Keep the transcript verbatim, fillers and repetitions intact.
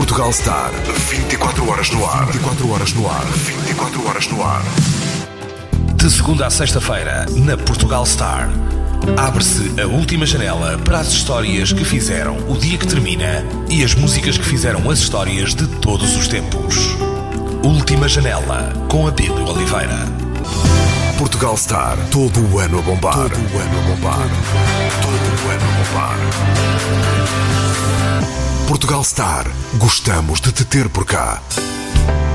Portugal Star. vinte e quatro horas no ar. vinte e quatro horas no ar. vinte e quatro horas no ar. De segunda a sexta-feira, na Portugal Star, abre-se a última janela para as histórias que fizeram o dia que termina e as músicas que fizeram as histórias de todos os tempos. Última janela, com Abílio Oliveira. Portugal Star. Todo o ano a bombar. Todo o ano a bombar. Todo o ano a bombar. Portugal Star. Gostamos de te ter por cá.